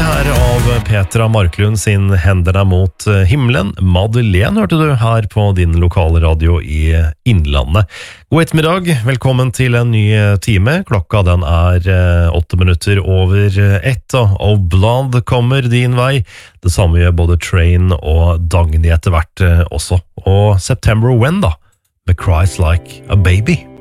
her av Petra Marklund sin Händerna mot himmelen. Madeleine hørte du her på din lokale radio i Innlandet. God ettermiddag, velkommen til en ny time. Klokka den 8 minutter over 1, og Blood kommer din vei. Det samme gjør både Train og Dagny etter hvert også. Og September When da, med Cries Like a Baby.